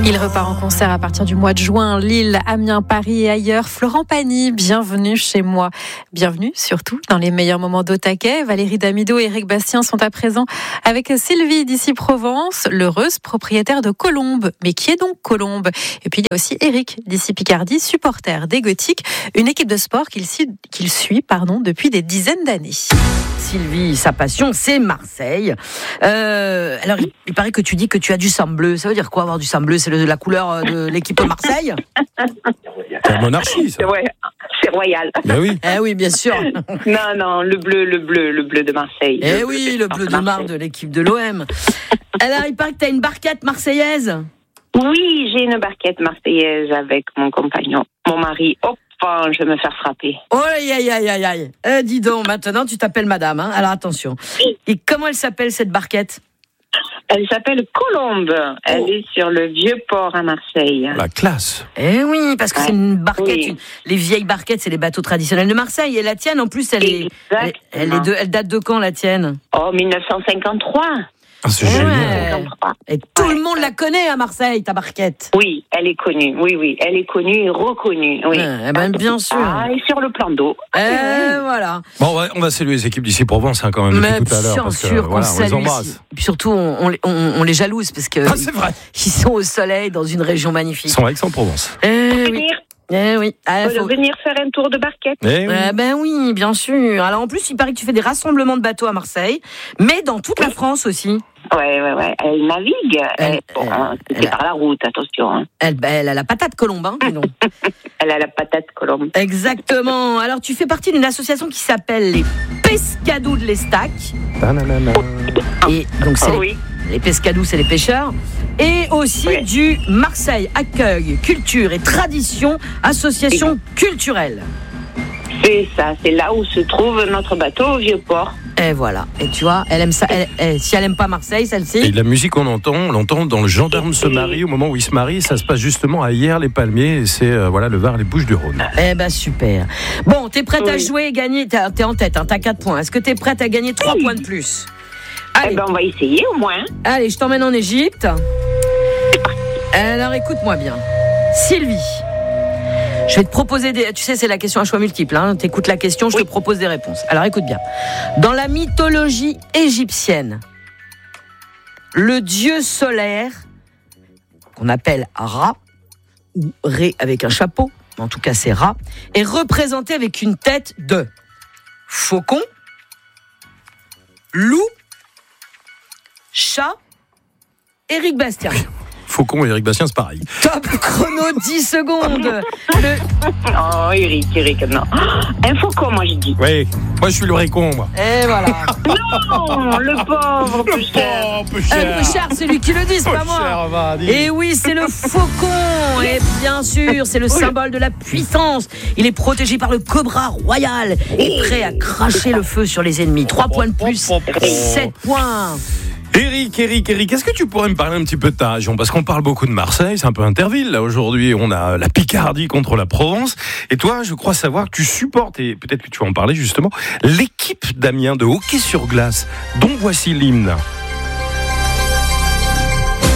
Il repart en concert à partir du mois de juin, Lille, Amiens, Paris et ailleurs. Florent Pagny, bienvenue chez moi. Bienvenue surtout dans les meilleurs moments d'Au Taquet. Valérie Damido et Éric Bastien sont à présent avec Sylvie d'ici Provence, l'heureuse propriétaire de Colombe. Mais qui est donc Colombe ? Et puis il y a aussi Éric d'ici Picardie, supporter des Gothiques, une équipe de sport qu'il suit depuis des dizaines d'années. Sylvie, sa passion, c'est Marseille. Alors, il paraît que tu dis que tu as du sang bleu. Ça veut dire quoi, avoir du sang bleu ? C'est la couleur de l'équipe de Marseille ? C'est la monarchie, ça. Ouais, c'est royal. Ben oui. Eh oui, bien sûr. Non, le bleu de Marseille. Eh oui, le bleu de Marseille de l'équipe de l'OM. Alors, il paraît que tu as une barquette marseillaise. Oui, j'ai une barquette marseillaise avec mon compagnon, mon mari. Enfin, je vais me faire frapper. Oh, aïe. Dis donc, maintenant, tu t'appelles madame. Hein. Alors, attention. Et comment elle s'appelle, cette barquette ? Elle s'appelle Colombe. Elle est sur le Vieux-Port à Marseille. La classe. Eh oui, parce que c'est une barquette. Oui. Les vieilles barquettes, c'est les bateaux traditionnels de Marseille. Et la tienne, en plus, elle date de quand, la tienne ? Oh, 1953. Ah, c'est Ouais. génial. 53. Et tout le monde la connaît à Marseille, ta barquette. Oui, elle est connue. Oui, elle est connue et reconnue. Oui. Eh ben, bien sûr. Et sur le plan d'eau. Voilà. Bon, on va saluer les équipes d'ici Provence quand même Mais depuis tout à l'heure. bien Parce que, sûr qu'on voilà, on les salue. embrasse. Et puis surtout, on les jalouse parce que Ah, c'est vrai. ils sont au soleil dans une région magnifique. Ils sont à Aix-en-Provence. Venir Faut... venir faire un tour de barquette. Eh oui. Ben oui, bien sûr. Alors en plus, il paraît que tu fais des rassemblements de bateaux à Marseille, mais dans toute la France aussi. Ouais. Elle navigue. C'est par la route, attention. Hein. Elle a la patate Colombe, hein, dis donc. Elle a la patate Colombe. Exactement. Alors tu fais partie d'une association qui s'appelle les Pescadous de l'Estac. Et donc c'est les Pescadous, c'est les pêcheurs. Et aussi du Marseille Accueil, Culture et Tradition, association culturelle. C'est ça, c'est là où se trouve notre bateau au Vieux-Port. Et voilà. Et tu vois, elle aime ça. Si elle aime pas Marseille, celle-ci. Et la musique on l'entend dans Le Gendarme se marie, au moment où il se marie. Ça se passe justement à Hyères-les-Palmiers. Et c'est le Var, les Bouches-du-Rhône. Eh ben super. Bon, t'es prête à jouer et gagner. T'es en tête, hein, t'as 4 points. Est-ce que t'es prête à gagner 3 points de plus ? Allez. On va essayer au moins. Allez, je t'emmène en Égypte. Alors écoute-moi bien. Sylvie, je vais te proposer tu sais, c'est la question à choix multiple. Hein. T'écoutes la question, je te propose des réponses. Alors écoute bien. Dans la mythologie égyptienne, le dieu solaire, qu'on appelle Ra, ou Ré avec un chapeau, en tout cas c'est Ra, est représenté avec une tête de faucon, loup, chat, Éric Bastien. Faucon et Éric Bastien, c'est pareil. Top chrono, 10 secondes. Oh, Eric, non. Un faucon, moi, je dis. Oui, moi je suis le récon, moi. Et voilà. Non, le pauvre, plus cher. Peu Peu cher, c'est lui qui le dit, c'est pas moi. Et oui, c'est le faucon. Et bien sûr, c'est le symbole de la puissance. Il est protégé par le cobra royal et prêt à cracher le feu sur les ennemis. 3 points de plus, 7 points. Eric, est-ce que tu pourrais me parler un petit peu de ta région ? Parce qu'on parle beaucoup de Marseille, c'est un peu interville. Là, aujourd'hui, on a la Picardie contre la Provence. Et toi, je crois savoir que tu supportes, et peut-être que tu vas en parler justement, l'équipe d'Amiens de hockey sur glace, dont voici l'hymne. Génial !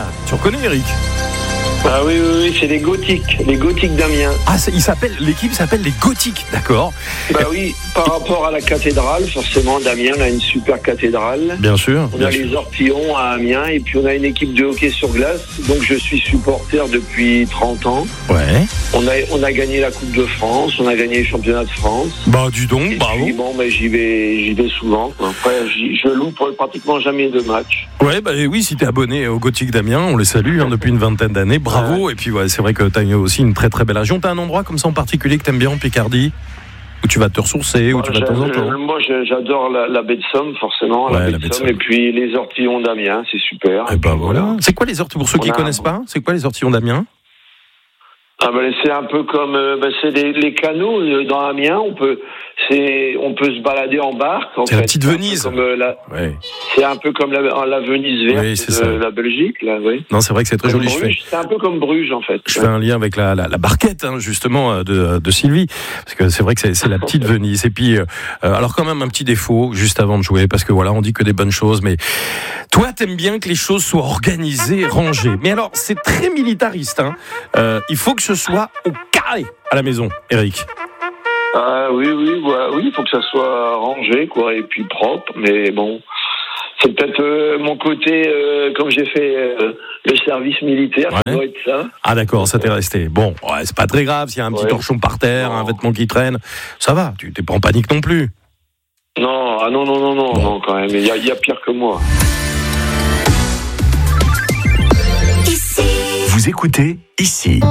Tu reconnais, Eric ? Ah oui, c'est les Gothiques d'Amiens. Ah, l'équipe s'appelle les Gothiques, d'accord. Bah oui, par rapport à la cathédrale, forcément, d'Amiens, on a une super cathédrale. Bien sûr. On a les Ortillons à Amiens, et puis on a une équipe de hockey sur glace, donc je suis supporter depuis 30 ans. Ouais. On a gagné la Coupe de France, on a gagné les championnats de France. Bah, dis donc, Et bravo. puis, j'y vais souvent. Après, je loupe pratiquement jamais de match. Ouais, bah oui, si t'es abonné aux Gothiques d'Amiens, on les salue depuis une vingtaine d'années. Bravo. Ouais. Et puis, c'est vrai que t'as aussi une très très belle région. T'as un endroit comme ça en particulier que t'aimes bien en Picardie ? Où tu vas te ressourcer, où tu vas de temps en temps ? Moi, j'adore la baie de Somme, forcément. Ouais, la baie de Somme. Et puis les Ortillons d'Amiens, c'est super. Et bah voilà. C'est quoi les Ortillons ? Pour ceux qui ne connaissent pas, c'est quoi les Ortillons d'Amiens ? C'est un peu comme c'est les canaux dans Amiens. On peut se balader en barque. C'est la petite Venise. C'est un peu comme la Venise verte de la Belgique, là. Oui. Non, c'est vrai que c'est très joli. C'est un peu comme Bruges, en fait. Je fais un lien avec la barquette, justement, de Sylvie, parce que c'est vrai que c'est la petite Venise. Et puis, alors quand même un petit défaut juste avant de jouer, parce que voilà, on dit que des bonnes choses, mais toi, t'aimes bien que les choses soient organisées, rangées. Mais alors, c'est très militariste. Il faut que ce soit au carré à la maison, Eric. Oui, il faut que ça soit rangé, quoi, et puis propre, mais bon, c'est peut-être mon côté, comme j'ai fait le service militaire, ça doit être ça. Ah d'accord, ça t'est resté. Bon, c'est pas très grave, s'il y a un petit torchon par terre, un vêtement qui traîne, ça va, tu t'es pas en panique non plus. Non, quand même, il y a pire que moi. Vous écoutez Ici.